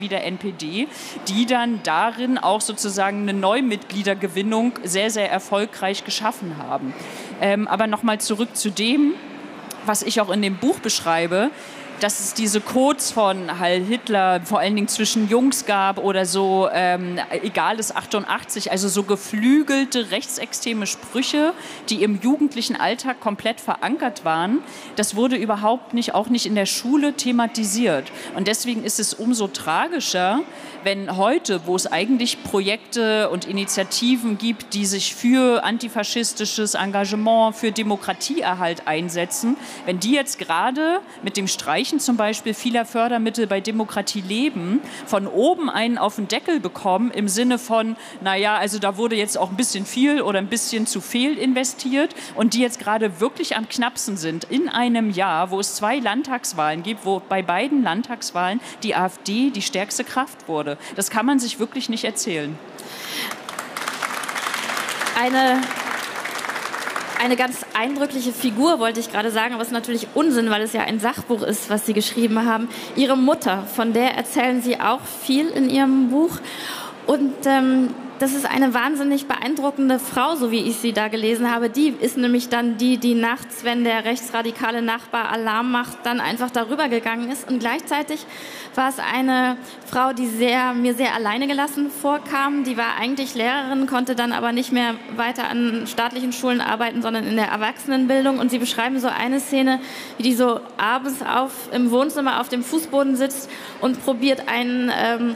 wie der NPD, die dann darin auch sozusagen eine Neumitgliedergewinnung sehr, sehr erfolgreich geschaffen haben. Aber nochmal zurück zu dem, was ich auch in dem Buch beschreibe, dass es diese Codes von Heil Hitler vor allen Dingen zwischen Jungs gab oder so, egal ist 88, also so geflügelte rechtsextreme Sprüche, die im jugendlichen Alltag komplett verankert waren. Das wurde überhaupt nicht, auch nicht in der Schule thematisiert. Und deswegen ist es umso tragischer, wenn heute, wo es eigentlich Projekte und Initiativen gibt, die sich für antifaschistisches Engagement, für Demokratieerhalt einsetzen, wenn die jetzt gerade mit dem Streichen zum Beispiel vieler Fördermittel bei Demokratie leben, von oben einen auf den Deckel bekommen im Sinne von, naja, also da wurde jetzt auch ein bisschen viel oder ein bisschen zu viel investiert und die jetzt gerade wirklich am knappsten sind in einem Jahr, wo es 2 Landtagswahlen gibt, wo bei beiden Landtagswahlen die AfD die stärkste Kraft wurde. Das kann man sich wirklich nicht erzählen. Eine ganz eindrückliche Figur, wollte ich gerade sagen, aber es ist natürlich Unsinn, weil es ja ein Sachbuch ist, was Sie geschrieben haben. Ihre Mutter, von der erzählen Sie auch viel in Ihrem Buch. Und das ist eine wahnsinnig beeindruckende Frau, so wie ich sie da gelesen habe. Die ist nämlich dann die nachts, wenn der rechtsradikale Nachbar Alarm macht, dann einfach darüber gegangen ist. Und gleichzeitig war es eine Frau, die mir sehr alleine gelassen vorkam. Die war eigentlich Lehrerin, konnte dann aber nicht mehr weiter an staatlichen Schulen arbeiten, sondern in der Erwachsenenbildung. Und Sie beschreiben so eine Szene, wie die so abends im Wohnzimmer auf dem Fußboden sitzt und probiert ein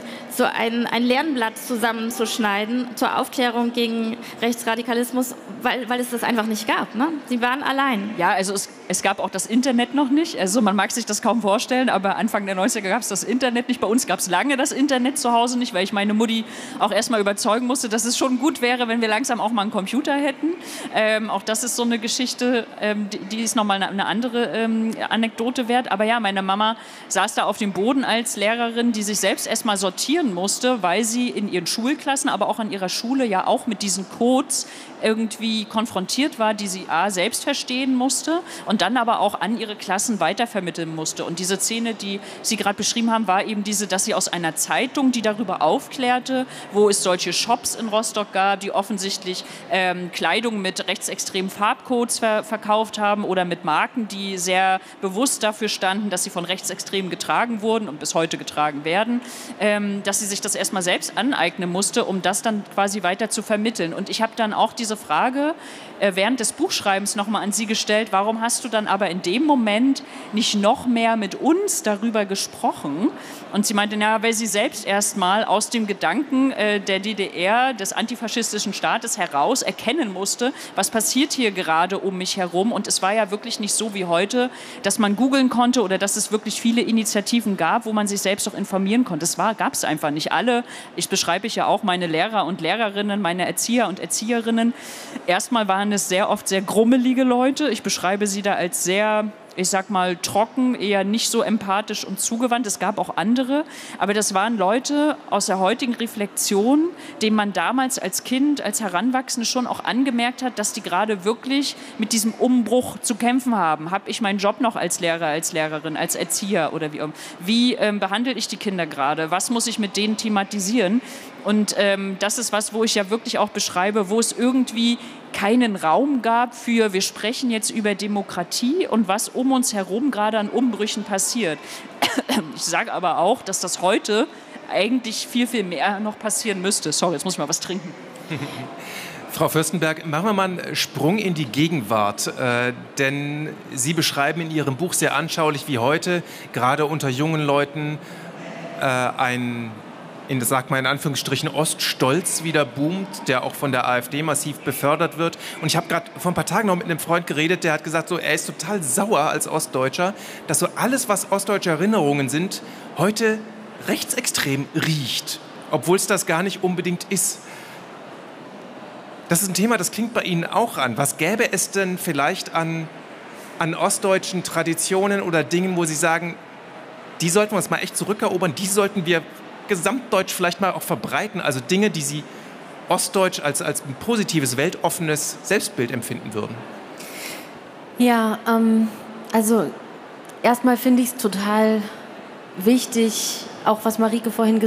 Lernblatt zusammenzuschneiden zur Aufklärung gegen Rechtsradikalismus, weil es das einfach nicht gab. Ne? Sie waren allein. Ja, also es gab auch das Internet noch nicht. Also man mag sich das kaum vorstellen, aber Anfang der 90er gab es das Internet nicht. Bei uns gab es lange das Internet zu Hause nicht, weil ich meine Mutti auch erstmal überzeugen musste, dass es schon gut wäre, wenn wir langsam auch mal einen Computer hätten. Auch das ist so eine Geschichte, die ist nochmal eine andere Anekdote wert. Aber ja, meine Mama saß da auf dem Boden als Lehrerin, die sich selbst erstmal sortieren musste, weil sie in ihren Schulklassen, aber auch an ihrer Schule ja auch mit diesen Codes irgendwie konfrontiert war, die sie selbst verstehen musste und dann aber auch an ihre Klassen weitervermitteln musste. Und diese Szene, die Sie gerade beschrieben haben, war eben diese, dass sie aus einer Zeitung, die darüber aufklärte, wo es solche Shops in Rostock gab, die offensichtlich Kleidung mit rechtsextremen Farbcodes verkauft haben oder mit Marken, die sehr bewusst dafür standen, dass sie von Rechtsextremen getragen wurden und bis heute getragen werden, dass sie sich das erstmal selbst aneignen musste, um das dann quasi weiter zu vermitteln. Und ich habe dann auch diese Frage während des Buchschreibens nochmal an Sie gestellt, warum hast du dann aber in dem Moment nicht noch mehr mit uns darüber gesprochen? Und sie meinte, na, weil sie selbst erstmal aus dem Gedanken der DDR, des antifaschistischen Staates heraus erkennen musste, was passiert hier gerade um mich herum. Und es war ja wirklich nicht so wie heute, dass man googeln konnte oder dass es wirklich viele Initiativen gab, wo man sich selbst auch informieren konnte. Das gab es einfach nicht. Beschreibe ja auch meine Lehrer und Lehrerinnen, meine Erzieher und Erzieherinnen. Erstmal waren es sehr oft sehr grummelige Leute. Ich beschreibe sie da als sehr, ich sag mal, trocken, eher nicht so empathisch und zugewandt. Es gab auch andere, aber das waren Leute aus der heutigen Reflexion, denen man damals als Kind, als Heranwachsende schon auch angemerkt hat, dass die gerade wirklich mit diesem Umbruch zu kämpfen haben. Habe ich meinen Job noch als Lehrer, als Lehrerin, als Erzieher oder wie behandle ich die Kinder gerade? Was muss ich mit denen thematisieren? Und das ist was, wo ich ja wirklich auch beschreibe, wo es irgendwie keinen Raum gab für, wir sprechen jetzt über Demokratie und was um uns herum gerade an Umbrüchen passiert. Ich sage aber auch, dass das heute eigentlich viel, viel mehr noch passieren müsste. Sorry, jetzt muss ich mal was trinken. Frau Fürstenberg, machen wir mal einen Sprung in die Gegenwart, denn Sie beschreiben in Ihrem Buch sehr anschaulich, wie heute gerade unter jungen Leuten sagt man in Anführungsstrichen, Oststolz wieder boomt, der auch von der AfD massiv befördert wird. Und ich habe gerade vor ein paar Tagen noch mit einem Freund geredet, der hat gesagt, so, er ist total sauer als Ostdeutscher, dass so alles, was ostdeutsche Erinnerungen sind, heute rechtsextrem riecht, obwohl es das gar nicht unbedingt ist. Das ist ein Thema, das klingt bei Ihnen auch an. Was gäbe es denn vielleicht an ostdeutschen Traditionen oder Dingen, wo Sie sagen, die sollten wir uns mal echt zurückerobern, die sollten wir gesamtdeutsch vielleicht mal auch verbreiten, also Dinge, die Sie ostdeutsch als ein positives, weltoffenes Selbstbild empfinden würden? Ja, also erstmal finde ich es total wichtig, auch was Marike vorhin